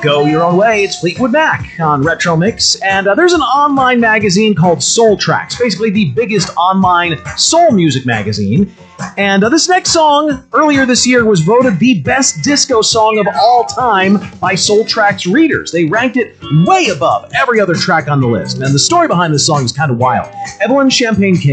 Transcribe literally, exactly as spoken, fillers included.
Go your own way. It's Fleetwood Mac on Retro Mix. And uh, there's an online magazine called Soul Tracks, basically the biggest online soul music magazine. And uh, this next song, earlier this year, was voted the best disco song of all time by Soul Tracks readers. They ranked it way above every other track on the list. And the story behind this song is kind of wild. Evelyn Champagne King